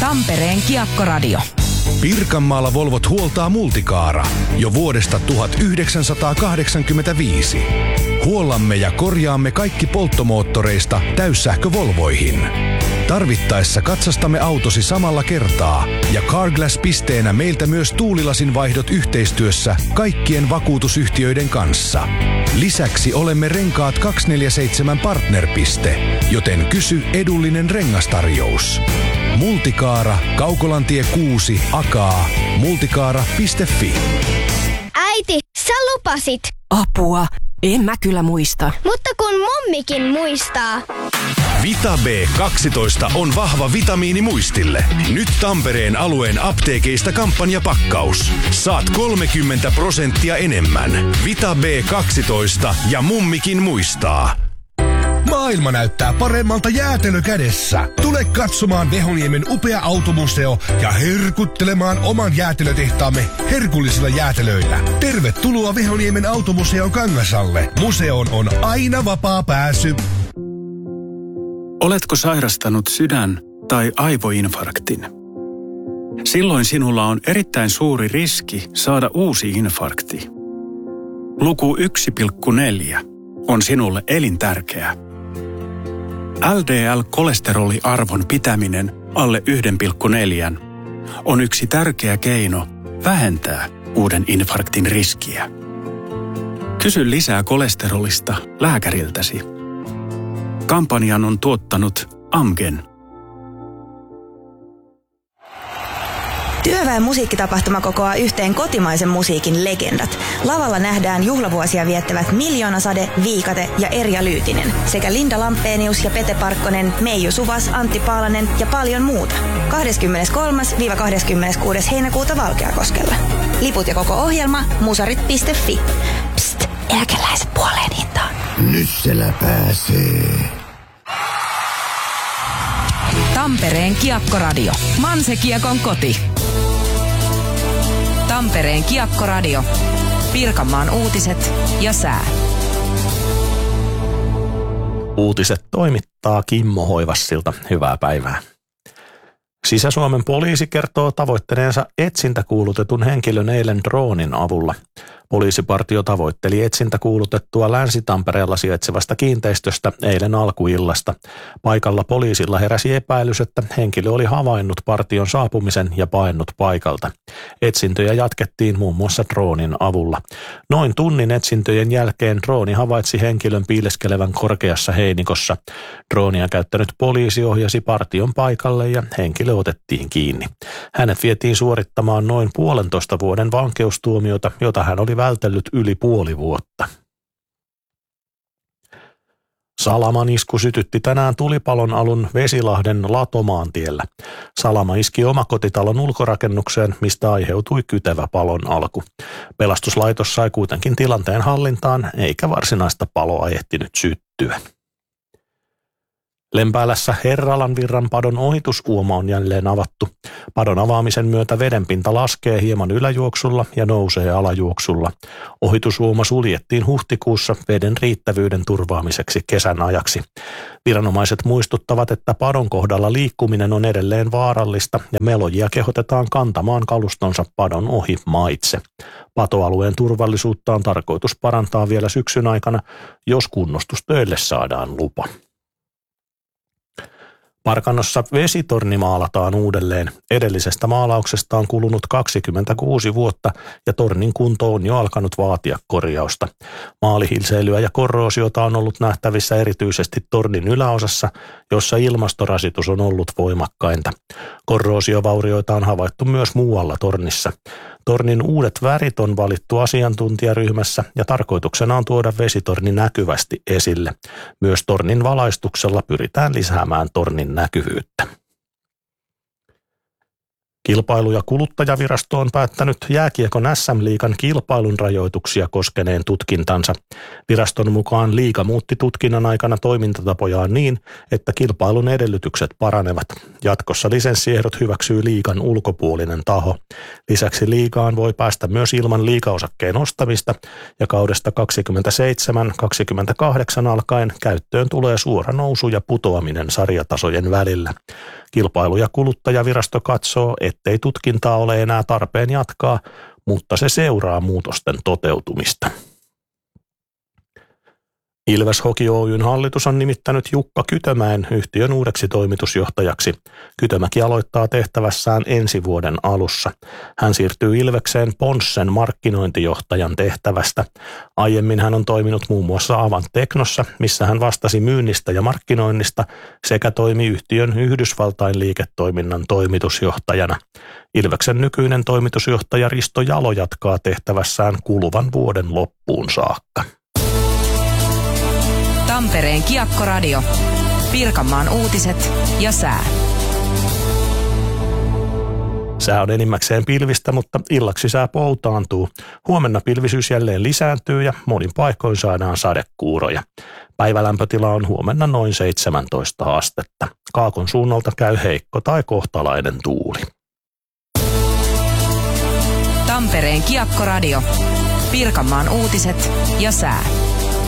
Tampereen Kiekkoradio. Pirkanmaalla Volvot huoltaa Multicaara jo vuodesta 1985. Huollamme ja korjaamme kaikki polttomoottoreista täyssähkövolvoihin. Tarvittaessa katsastamme autosi samalla kertaa ja Carglass-pisteenä meiltä myös tuulilasin vaihdot yhteistyössä kaikkien vakuutusyhtiöiden kanssa. Lisäksi olemme Renkaat 247 partnerpiste, joten kysy edullinen rengastarjous. Multicaara, Kaukolantie 6, Akaa, multicaara.fi. Äiti, sä lupasit. Apua, en mä kyllä muista. Mutta kun mummikin muistaa. Vita B12 on vahva vitamiini muistille. Nyt Tampereen alueen apteekeista kampanjapakkaus. Saat 30% enemmän. Vita B12 ja mummikin muistaa. Maailma näyttää paremmalta jäätelö kädessä. Tule katsomaan Vehonniemen upea automuseo ja herkuttelemaan oman jäätelötehtaamme herkullisilla jäätelöillä. Tervetuloa Vehonniemen automuseon Kangasalle. Museoon on aina vapaa pääsy. Oletko sairastanut sydän- tai aivoinfarktin? Silloin sinulla on erittäin suuri riski saada uusi infarkti. Luku 1,4 on sinulle elintärkeä. LDL-kolesteroliarvon pitäminen alle 1,4 on yksi tärkeä keino vähentää uuden infarktin riskiä. Kysy lisää kolesterolista lääkäriltäsi. Kampanjan on tuottanut Amgen. Työväen musiikkitapahtuma kokoaa yhteen kotimaisen musiikin legendat. Lavalla nähdään juhlavuosia viettävät Miljoonasade, Viikate ja Erja Lyytinen sekä Linda Lampenius ja Pete Parkkonen, Meiju Suvas, Antti Paalanen ja paljon muuta. 23.–26. heinäkuuta Valkeakoskella. Liput ja koko ohjelma musarit.fi. Psst, eläkeläiset puoleen hintaan. Nyt siellä pääsee. Tampereen Kiekkoradio. Manse-Kiekon koti. Tampereen Kiekkoradio. Pirkanmaan uutiset ja sää. Uutiset toimittaa Kimmo Hoivassilta. Hyvää päivää. Sisä-Suomen poliisi kertoo tavoittaneensa etsintäkuulutetun henkilön eilen droonin avulla. Poliisipartio tavoitteli etsintäkuulutettua Länsi-Tampereella sijaitsevasta kiinteistöstä eilen alkuillasta. Paikalla poliisilla heräsi epäilys, että henkilö oli havainnut partion saapumisen ja paennut paikalta. Etsintöjä jatkettiin muun muassa droonin avulla. Noin tunnin etsintöjen jälkeen drooni havaitsi henkilön piileskelevän korkeassa heinikossa. Droonia käyttänyt poliisi ohjasi partion paikalle ja henkilö otettiin kiinni. Hänet vietiin suorittamaan noin 1,5 vuoden vankeustuomiota, jota hän oli vältellyt yli puoli vuotta. Salaman isku sytytti tänään tulipalon alun Vesilahden Latomaantiellä. Salama iski omakotitalon ulkorakennukseen, mistä aiheutui kytevä palon alku. Pelastuslaitos sai kuitenkin tilanteen hallintaan, eikä varsinaista paloa ehtinyt syttyä. Lempäälässä Herralanvirran padon ohitusuoma on jälleen avattu. Padon avaamisen myötä vedenpinta laskee hieman yläjuoksulla ja nousee alajuoksulla. Ohitusuoma suljettiin huhtikuussa veden riittävyyden turvaamiseksi kesän ajaksi. Viranomaiset muistuttavat, että padon kohdalla liikkuminen on edelleen vaarallista ja melojia kehotetaan kantamaan kalustonsa padon ohi maitse. Patoalueen turvallisuutta on tarkoitus parantaa vielä syksyn aikana, jos kunnostustöille saadaan lupa. Parkanossa vesitorni maalataan uudelleen. Edellisestä maalauksesta on kulunut 26 vuotta ja tornin kunto on jo alkanut vaatia korjausta. Maalihilseilyä ja korroosiota on ollut nähtävissä erityisesti tornin yläosassa, jossa ilmastorasitus on ollut voimakkainta. Korroosiovaurioita on havaittu myös muualla tornissa. Tornin uudet värit on valittu asiantuntijaryhmässä ja tarkoituksena on tuoda vesitorni näkyvästi esille. Myös tornin valaistuksella pyritään lisäämään tornin näkyvyyttä. Kilpailu- ja kuluttajavirasto on päättänyt jääkiekon SM-liigan kilpailun rajoituksia koskeneen tutkintansa. Viraston mukaan liiga muutti tutkinnan aikana toimintatapojaan niin, että kilpailun edellytykset paranevat. Jatkossa lisenssiehdot hyväksyy liigan ulkopuolinen taho. Lisäksi liigaan voi päästä myös ilman liigaosakkeen ostamista ja kaudesta 27-28 alkaen käyttöön tulee suora nousu ja putoaminen sarjatasojen välillä. Kilpailu- ja kuluttajavirasto katsoo, ettei tutkintaa ole enää tarpeen jatkaa, mutta se seuraa muutosten toteutumista. Ilves Hockey Oyn hallitus on nimittänyt Jukka Kytömäen yhtiön uudeksi toimitusjohtajaksi. Kytömäki aloittaa tehtävässään ensi vuoden alussa. Hän siirtyy Ilvekseen Ponssen markkinointijohtajan tehtävästä. Aiemmin hän on toiminut muun muassa Avan Teknossa, missä hän vastasi myynnistä ja markkinoinnista sekä toimi yhtiön Yhdysvaltain liiketoiminnan toimitusjohtajana. Ilveksen nykyinen toimitusjohtaja Risto Jalo jatkaa tehtävässään kuluvan vuoden loppuun saakka. Tampereen Kiekkoradio. Pirkanmaan uutiset ja sää. Sää on enimmäkseen pilvistä, mutta illaksi sää poutaantuu. Huomenna pilvisyys jälleen lisääntyy ja monin paikoin saadaan sadekuuroja. Päivälämpötila on huomenna noin 17 astetta. Kaakon suunnalta käy heikko tai kohtalainen tuuli. Tampereen Kiekkoradio. Pirkanmaan uutiset ja sää.